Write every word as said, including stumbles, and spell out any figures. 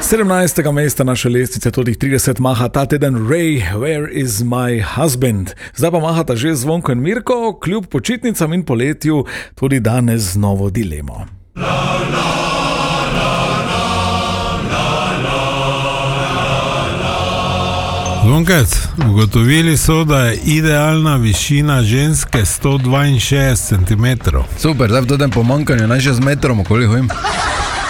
sedemnajstega mesta naše lestvice, tudi trideset maha ta teden Ray, Where is my husband? Zdaj pa mahata že Zvonko in Mirko, kljub počitnicam in poletju tudi danes z novo dilemo. Zvonkac, ugotovili so, da je idealna višina ženske sto dvainšestdeset centimetrov. Super, zdaj v tem pomankanju naj še z metrom okoli hojim.